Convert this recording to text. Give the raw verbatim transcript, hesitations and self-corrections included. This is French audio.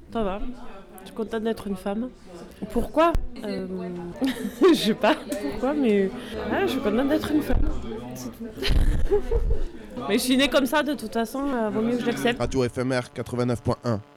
Ça va. Je suis contente d'être une femme. Pourquoi euh... Je sais pas pourquoi, mais ah, je suis contente d'être une femme. C'est tout. Mais je suis née comme ça, de toute façon, euh, vaut mieux que je l'accepte. Radio F M R quatre-vingt-neuf point un.